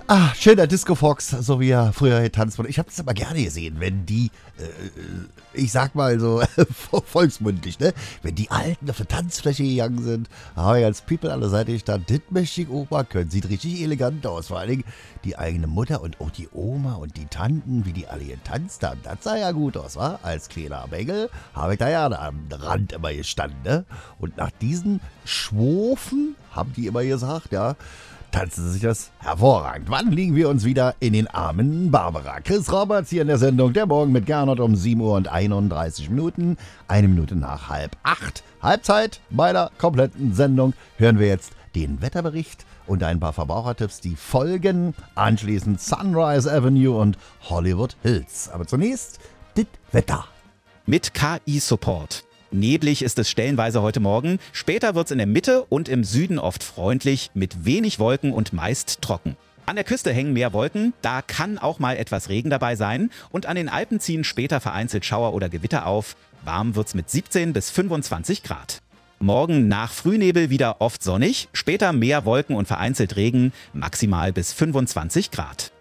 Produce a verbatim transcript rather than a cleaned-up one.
Ah, schöner Disco Fox, so wie er früher getanzt wurde. Ich habe das aber gerne gesehen, wenn die, äh, ich sag mal so volksmündlich, ne? Wenn die Alten auf der Tanzfläche gegangen sind, habe ich als People an der Seite gestanden, das möchte ich auch mal können. Sieht richtig elegant aus. Vor allen Dingen die eigene Mutter und auch die Oma und die Tanten, wie die alle getanzt haben. Das sah ja gut aus, wa? Als kleiner Bengel habe ich da ja am Rand immer gestanden, ne? Und nach diesen Schwofen, haben die immer gesagt, ja, tanzen Sie sich das hervorragend. Wann liegen wir uns wieder in den Armen Barbara? Chris Roberts hier in der Sendung Der Morgen mit Gernot um sieben Uhr und einunddreißig Minuten. Eine Minute nach halb acht. Halbzeit meiner kompletten Sendung hören wir jetzt den Wetterbericht und ein paar Verbrauchertipps, die folgen. Anschließend Sunrise Avenue und Hollywood Hills. Aber zunächst das Wetter. Mit K I-Support. Neblig ist es stellenweise heute Morgen. Später wird es in der Mitte und im Süden oft freundlich, mit wenig Wolken und meist trocken. An der Küste hängen mehr Wolken, da kann auch mal etwas Regen dabei sein. Und an den Alpen ziehen später vereinzelt Schauer oder Gewitter auf. Warm wird es mit siebzehn bis fünfundzwanzig Grad. Morgen nach Frühnebel wieder oft sonnig, später mehr Wolken und vereinzelt Regen, maximal bis fünfundzwanzig Grad.